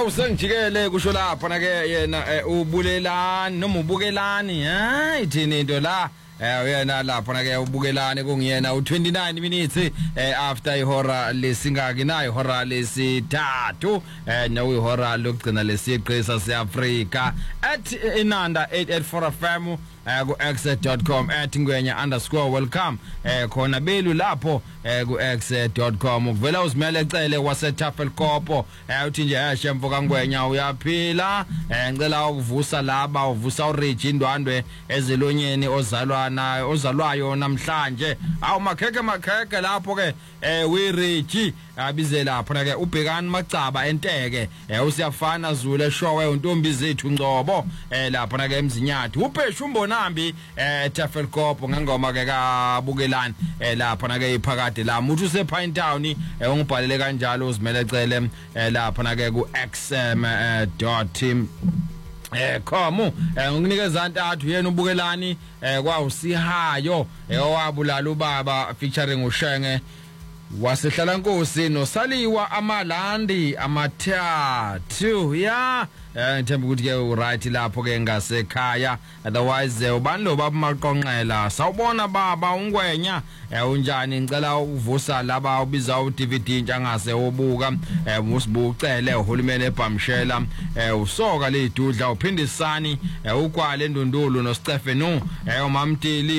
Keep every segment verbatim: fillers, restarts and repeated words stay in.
usengijikele kusho lapha na ke yena ubulelani noma ubukelani ha ithini into la eh uyena lapha na ke ubukelane kungiyena u twenty-nine minutes eh after ihora lesingaki na ihora lesithathu eh no ihora lokugcina lesiqhisa seAfrika at inanda eight eight four F M ku x dot com at ngwenya underscore welcome eh khona belu lapho eh ku x dot com uvela uzimele ecele wase Tafelkopo eh uthi nje yashe mfoka ngwenya uyaphila eh ngicela ukuvusa laba uvusa uRigi Ndwandwe ezilonyeni ozalwana ozalwayo namhlanje awu makheke makheke lapho ke eh uRigi abize lapho na ke ubhekani Macaba enteke eh usiyafana Zulu eshowe untombi zethu Ngcobo eh lapho na ke emzinyathi uphesha umbonambi eh Tafelkopo ngengoma ke kabukelani eh lapho na ke iphakade la muthi usePine Town eh ungibhalele kanjalo uzimele ecele eh lapho na ke ku x m dot team eh khomo ngikunikeza ntathu yena ubukelani eh kwa usihayo eh owabulala ubaba featuring uShenge wasehlala Nkosi noSaliwa amalandi amathathu ya ngithemba ukuthi ke uright lapho ke ngasekhaya otherwise ubani lo baba maqonqela sawubona baba ungwenya unjani ngicela uvusa laba ubiza u D V D ntshangase obuka usibucele uhulumeni eBhamshela usoka ledudla uphindisani ukwale endundulu noStephenu umamtili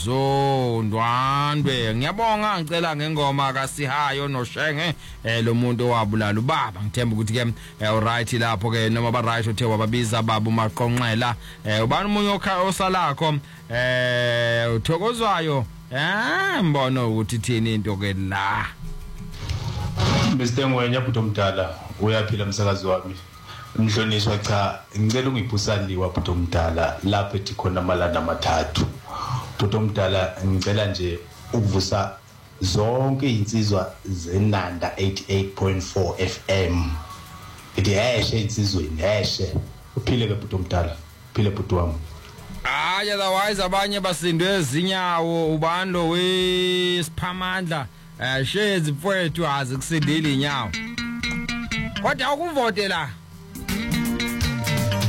ubazondwandwe ngiyabonga ngicela ngengoma kaSihayo noShenge lo muntu owabulala ubaba ngithemba ukuthi ke uright lapho ke noma right uthe wababiza baba umaqonqela eh ubani umunye osalakho eh uthokozwayo eh mbono ukuthi thini into ke la Mister Ngwenya bhuti omdala uyaphila umsakazi wami umhlonishwa cha ngicela ungibhusaliwa bhuti omdala lapho ethi khona amalanda amathathu bhuti omdala ngicela nje ukuvusa zonke insizwa zenanda eighty-eight point four F M ithi yeshe insizweni yeshe uphile ke bhuti omdala phile bhuti wami hayi otherwise abanye basindwe ezinyawo ubando wesiphamandla eh shezi mfowethu azi kusindile inyawo kodwa ukuvote la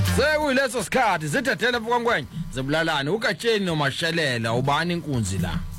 sekuyileso sikhathi zithathele mfokangwenya zebulalane ukatsheni nomashelela ubani inkunzi la